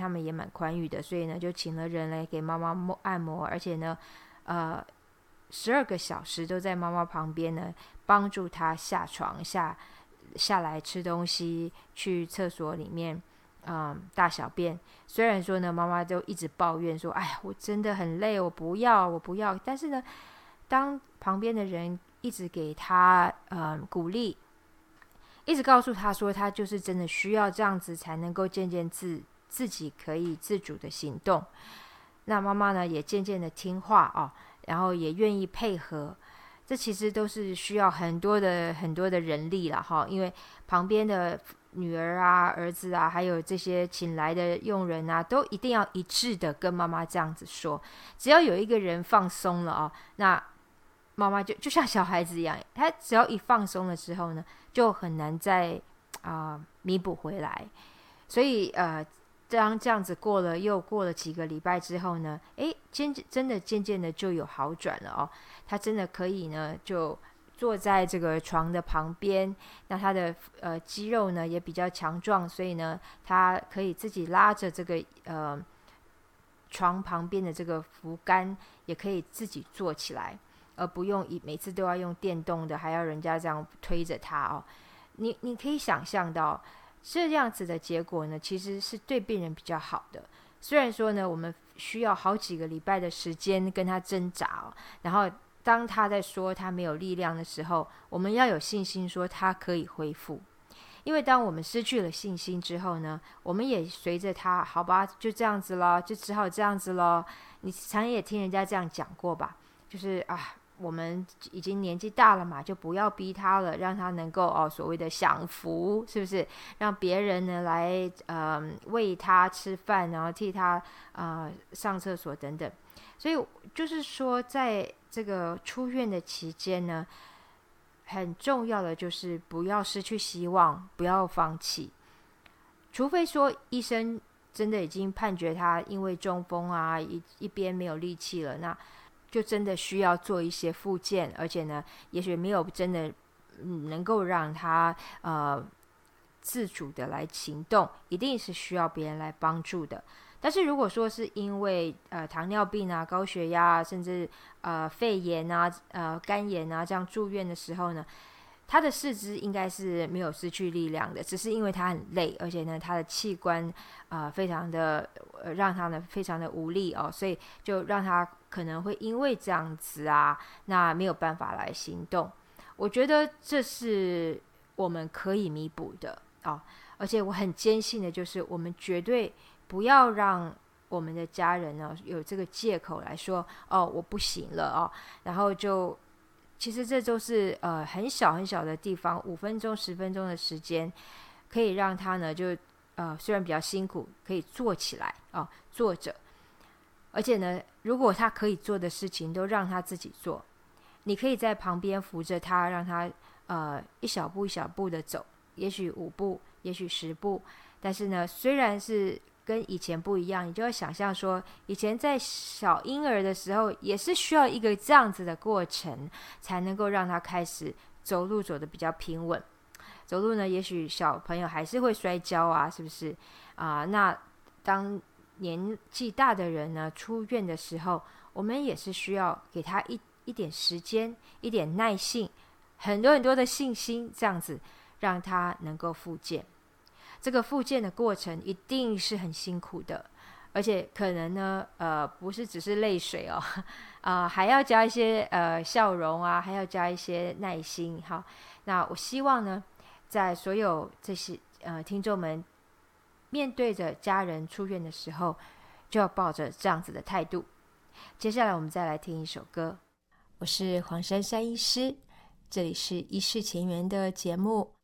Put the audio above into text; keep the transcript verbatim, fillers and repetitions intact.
他们也蛮宽裕的，所以呢就请了人来给妈妈按摩，而且呢呃十二个小时都在妈妈旁边呢，帮助她下床下下来吃东西，去厕所里面嗯大小便。虽然说呢妈妈就一直抱怨说，哎呀我真的很累，我不要我不要，但是呢当旁边的人一直给她嗯鼓励，一直告诉她说她就是真的需要这样子才能够渐渐自自己可以自主的行动，那妈妈呢也渐渐的听话哦，然后也愿意配合。这其实都是需要很多的很多的人力啦哈，因为旁边的女儿啊、儿子啊，还有这些请来的佣人啊，都一定要一致的跟妈妈这样子说。只要有一个人放松了哦，那妈妈就就像小孩子一样，他只要一放松的时候呢，就很难再啊、呃、弥补回来。所以呃。当这样子过了又过了几个礼拜之后呢，诶，渐真的渐渐的就有好转了哦。他真的可以呢，就坐在这个床的旁边，那他的呃肌肉呢也比较强壮，所以呢，他可以自己拉着这个呃床旁边的这个扶杆，也可以自己坐起来，而不用每次都要用电动的，还要人家这样推着他哦。你你可以想象到。这样子的结果呢，其实是对病人比较好的。虽然说呢，我们需要好几个礼拜的时间跟他挣扎哦，然后当他在说他没有力量的时候，我们要有信心说他可以恢复。因为当我们失去了信心之后呢，我们也随着他，好吧，就这样子咯，就只好这样子咯。你常也听人家这样讲过吧，就是啊。我们已经年纪大了嘛，就不要逼他了，让他能够哦所谓的享福，是不是？让别人呢来呃喂他吃饭，然后替他呃上厕所等等。所以就是说，在这个出院的期间呢，很重要的就是不要失去希望，不要放弃。除非说医生真的已经判决他因为中风啊一一边没有力气了，那就真的需要做一些复健，而且呢，也许没有真的、嗯、能够让他呃自主的来行动，一定是需要别人来帮助的。但是如果说是因为呃糖尿病啊、高血压啊，甚至呃肺炎啊、呃肝炎啊这样住院的时候呢，他的四肢应该是没有失去力量的，只是因为他很累，而且呢，他的器官呃非常的、呃、让他呢非常的无力哦，所以就让他可能会因为这样子啊，那没有办法来行动。我觉得这是我们可以弥补的哦，而且我很坚信的就是，我们绝对不要让我们的家人呢有这个借口来说哦我不行了哦，然后就。其实这都是呃很小很小的地方，五分钟、十分钟的时间，可以让他呢就呃虽然比较辛苦，可以坐起来啊、哦，坐着，而且呢，如果他可以做的事情都让他自己做，你可以在旁边扶着他，让他呃一小步一小步的走，也许五步，也许十步，但是呢，虽然是跟以前不一样，你就要想象说，以前在小婴儿的时候，也是需要一个这样子的过程，才能够让他开始走路走得比较平稳。走路呢，也许小朋友还是会摔跤啊，是不是啊、呃？那当年纪大的人呢出院的时候，我们也是需要给他一一点时间，一点耐性，很多很多的信心，这样子让他能够复健。这个复健的过程一定是很辛苦的，而且可能呢，呃，不是只是泪水哦，啊、呃，还要加一些呃笑容啊，还要加一些耐心。好，那我希望呢，在所有这些呃听众们面对着家人出院的时候，就要抱着这样子的态度。接下来我们再来听一首歌，我是黄珊珊医师，这里是医事前缘的节目。